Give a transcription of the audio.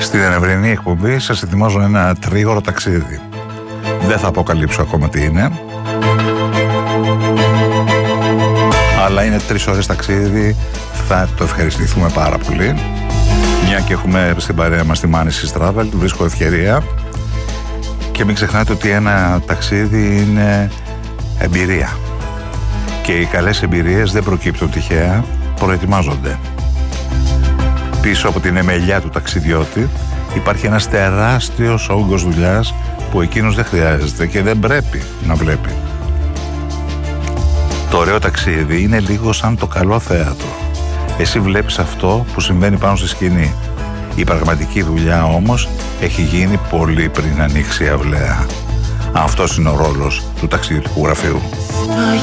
Στην ερευνητική εκπομπή σας ετοιμάζω ένα τρίγωρο ταξίδι. Δεν θα αποκαλύψω ακόμα τι είναι, αλλά είναι 3 ώρες ταξίδι. Θα το ευχαριστηθούμε πάρα πολύ. Μια και έχουμε στην παρέα μας τη Μάνησης Travel, βρίσκω ευκαιρία. Και μην ξεχνάτε ότι ένα ταξίδι είναι εμπειρία. Και οι καλές εμπειρίες δεν προκύπτουν τυχαία, προετοιμάζονται. Πίσω από την εμελιά του ταξιδιώτη υπάρχει ένας τεράστιος όγκος δουλειάς που εκείνος δεν χρειάζεται και δεν πρέπει να βλέπει. Το ωραίο ταξίδι είναι λίγο σαν το καλό θέατρο. Εσύ βλέπεις αυτό που συμβαίνει πάνω στη σκηνή. Η πραγματική δουλειά όμως έχει γίνει πολύ πριν ανοίξει η αυλαία. Αυτός είναι ο ρόλος του ταξιδιωτικού γραφείου.